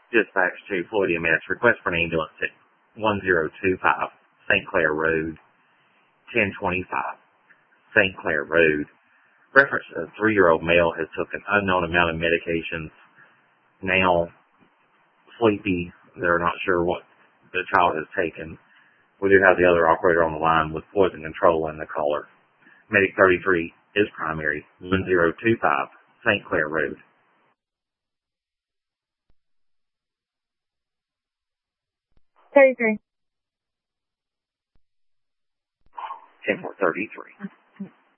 Dispatch to Floyd EMS. Request for an ambulance at 1025 St. Clair Road, 1025 St. Clair Road. Reference: a 3-year-old male has took an unknown amount of medications. Now sleepy. They're not sure what the child has taken. We do have the other operator on the line with poison control and the caller. Medic 33 is primary, 1025 St. Clair Road. 33. 10-4-33.